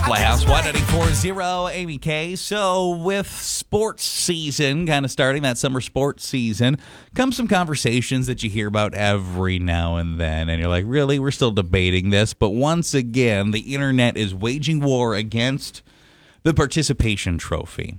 Playhouse 194.0 Amy K. So with sports season kind of starting, that summer sports season, comes some conversations that you hear about every now and then. And you're like, really? We're still debating this? But once again, the internet is waging war against the participation trophy.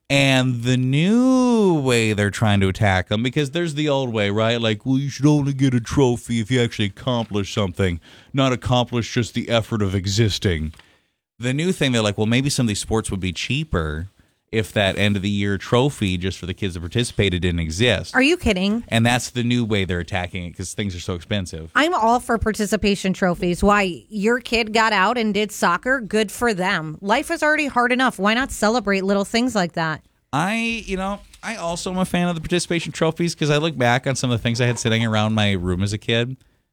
And the new way they're trying to attack them, because there's the old way, right? Like, well, you should only get a trophy if you actually accomplish something, not accomplish just the effort of existing. The new thing, they're like, well, maybe some of these sports would be cheaper if that end of the year trophy just for the kids that participated didn't exist. Are you kidding? And that's the new way they're attacking it because things are so expensive. I'm all for participation trophies. Why? Your kid got out and did soccer? Good for them. Life is already hard enough. Why not celebrate little things like that? I also am a fan of the participation trophies because I look back on some of the things I had sitting around my room as a kid.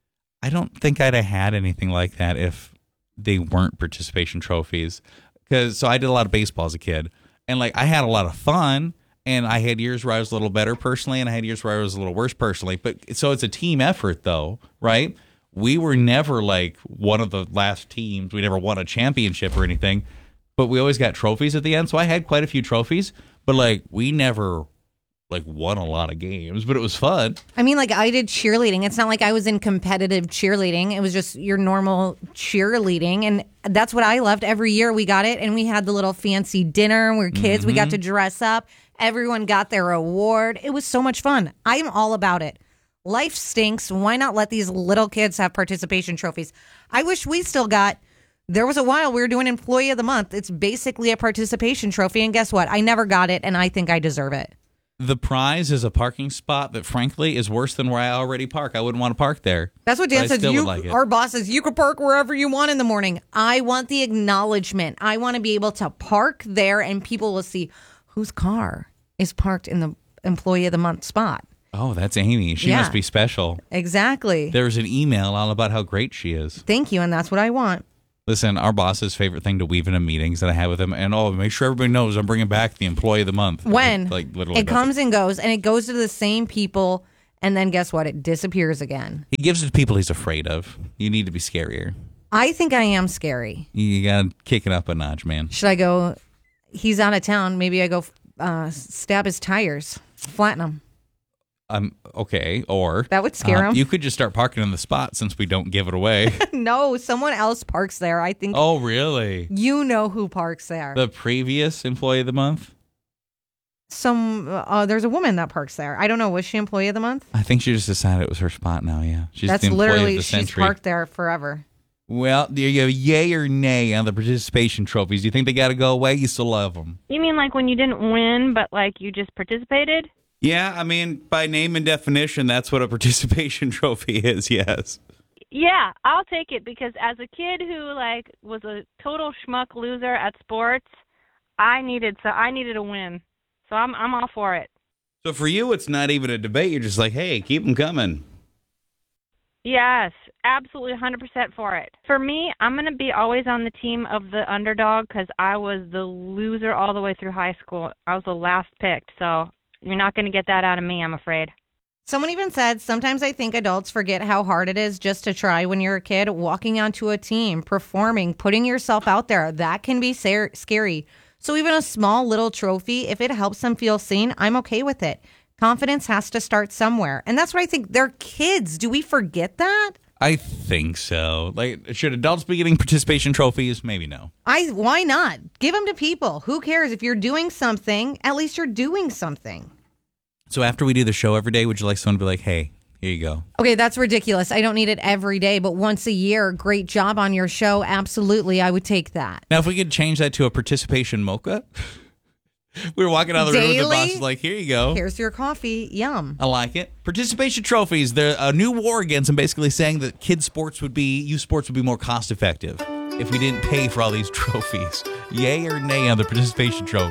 I don't think I'd have had anything like that if they weren't participation trophies. So I did a lot of baseball as a kid. And like I had a lot of fun, and I had years where I was a little better personally, and I had years where I was a little worse personally. But so it's a team effort, though, right? We were never like one of the last teams. We never won a championship or anything, but we always got trophies at the end. So I had quite a few trophies, but like we never like won a lot of games, but it was fun. I mean, like I did cheerleading. It's not like I was in competitive cheerleading. It was just your normal cheerleading. And that's what I loved. Every year we got it. And we had the little fancy dinner. We were kids. Mm-hmm. We got to dress up. Everyone got their award. It was so much fun. I'm all about it. Life stinks. Why not let these little kids have participation trophies? I wish we still got... There was a while we were doing Employee of the Month. It's basically a participation trophy. And guess what? I never got it. And I think I deserve it. The prize is a parking spot that, frankly, is worse than where I already park. I wouldn't want to park there. That's what Dan said. Our boss says you can park wherever you want in the morning. I want the acknowledgement. I want to be able to park there, and people will see whose car is parked in the Employee of the Month spot. Oh, that's Amy. She must be special. Exactly. There's an email all about how great she is. Thank you, and that's what I want. Listen, our boss's favorite thing to weave into meetings that I have with him, and make sure everybody knows I'm bringing back the Employee of the Month. When? Like literally, it comes and goes, and it goes to the same people, and then guess what? It disappears again. He gives it to people he's afraid of. You need to be scarier. I think I am scary. You got to kick it up a notch, man. Should I go, he's out of town, maybe I go stab his tires, flatten them. Okay, or... That would scare him. You could just start parking in the spot since we don't give it away. No, someone else parks there, I think. Oh, really? You know who parks there. The previous Employee of the Month? There's a woman that parks there. I don't know, was she Employee of the Month? I think she just decided it was her spot now, yeah. That's the literally, of the she's century. Parked there forever. Well, do you have yay or nay on the participation trophies? Do you think they got to go away? You still love them? You mean like when you didn't win, but like you just participated? Yeah, I mean, by name and definition, that's what a participation trophy is, yes. Yeah, I'll take it because as a kid who like was a total schmuck loser at sports, I needed a win. So I'm all for it. So for you, it's not even a debate. You're just like, hey, keep them coming. Yes, absolutely 100% for it. For me, I'm going to be always on the team of the underdog because I was the loser all the way through high school. I was the last picked, so you're not going to get that out of me, I'm afraid. Someone even said, sometimes I think adults forget how hard it is just to try when you're a kid, walking onto a team, performing, putting yourself out there. That can be scary. So even a small little trophy, if it helps them feel seen, I'm okay with it. Confidence has to start somewhere. And that's what I think. They're kids. Do we forget that? I think so. Like, should adults be getting participation trophies? Maybe no. Why not? Give them to people. Who cares? If you're doing something, at least you're doing something. So after we do the show every day, would you like someone to be like, hey, here you go? Okay, that's ridiculous. I don't need it every day, but once a year, great job on your show. Absolutely, I would take that. Now, if we could change that to a participation mocha. We were walking out of the room, the boss was like, here you go. Here's your coffee. Yum. I like it. Participation trophies. They're a new war against them, basically saying that youth sports would be more cost effective if we didn't pay for all these trophies. Yay or nay on the participation trophy?